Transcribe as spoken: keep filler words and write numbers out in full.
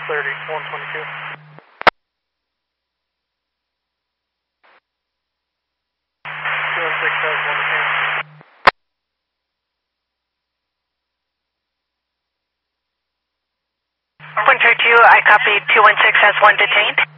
thirty, one twenty-two. two one six has one detained. one two two, I copy two one six has one detained.